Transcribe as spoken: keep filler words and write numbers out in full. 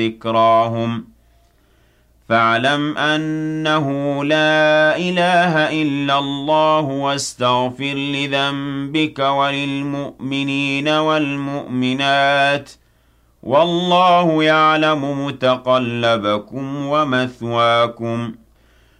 ذكراهم فاعلم أنه لا إله إلا الله واستغفر لذنبك وللمؤمنين والمؤمنات والله يعلم متقلبكم ومثواكم